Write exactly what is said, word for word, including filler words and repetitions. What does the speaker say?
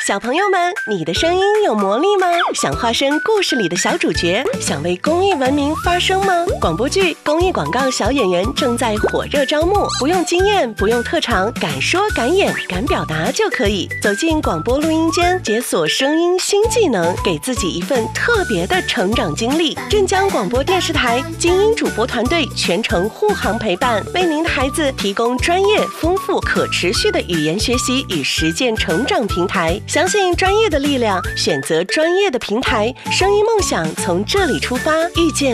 小朋友们，你的声音有魔力吗？想化身故事里的小主角，想为公益文明发声吗？广播剧、公益广告小演员正在火热招募，不用经验，不用特长，敢说敢演敢表达就可以。走进广播录音间，解锁声音新技能，给自己一份特别的成长经历。镇江广播电视台精英主播团队全程护航陪伴，为您的孩子提供专业、丰富、可持续的语言学习与实践成长平台。相信专业的力量，选择专业的平台，声音梦想从这里出发，遇见